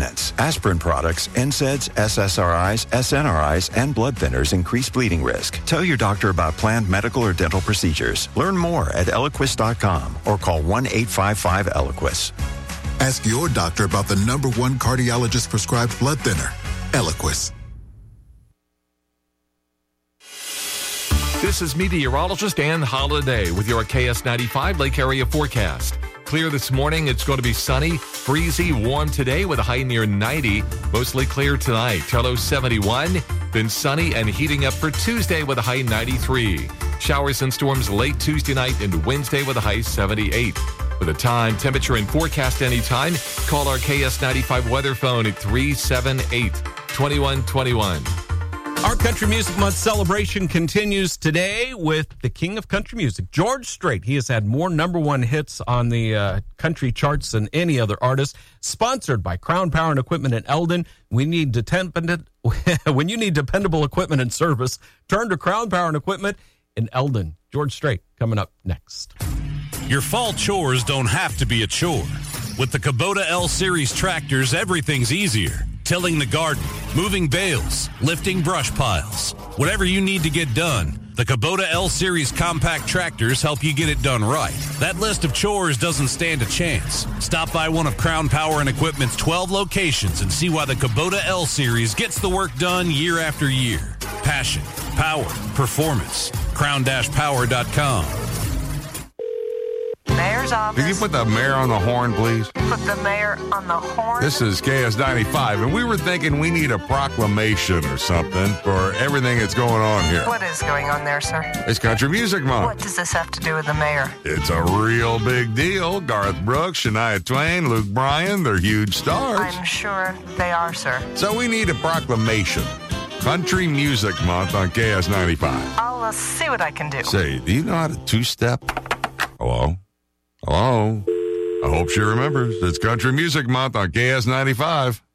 incontinence. Aspirin products, NSAIDs, SSRIs, SNRIs, and blood thinners increase bleeding risk. Tell your doctor about planned medical or dental procedures. Learn more at Eliquis.com or call 1-855-ELIQUIS. Ask your doctor about the #1 cardiologist prescribed blood thinner, Eliquis. This is meteorologist Ann Holiday with your KS95 Lake Area forecast. Clear this morning. It's going to be sunny, breezy, warm today with a high near 90. Mostly clear tonight. Low 71. Then sunny and heating up for Tuesday with a high 93. Showers and storms late Tuesday night and Wednesday with a high 78. For the time, temperature, and forecast anytime, call our KS95 weather phone at 378-2121. Our Country Music Month celebration continues today with the king of country music, George Strait. He has had more #1 hits on the country charts than any other artist. Sponsored by Crown Power and Equipment in Eldon. When you need dependable equipment and service, turn to Crown Power and Equipment in Eldon. George Strait coming up next. Your fall chores don't have to be a chore. With the Kubota L-Series tractors, everything's easier. Tilling the garden, moving bales, lifting brush piles. Whatever you need to get done, the Kubota L-Series compact tractors help you get it done right. That list of chores doesn't stand a chance. Stop by one of Crown Power and Equipment's 12 locations and see why the Kubota L-Series gets the work done year after year. Passion, power, performance. crown-power.com. Mayor's office. Can you put the mayor on the horn, please? Put the mayor on the horn? This is KS95, and we were thinking we need a proclamation or something for everything that's going on here. What is going on there, sir? It's Country Music Month. What does this have to do with the mayor? It's a real big deal. Garth Brooks, Shania Twain, Luke Bryan, they're huge stars. I'm sure they are, sir. So we need a proclamation. Country Music Month on KS95. I'll see what I can do. Say, do you know how to two-step? Hello? Hello? I hope she remembers. It's Country Music Month on KS95.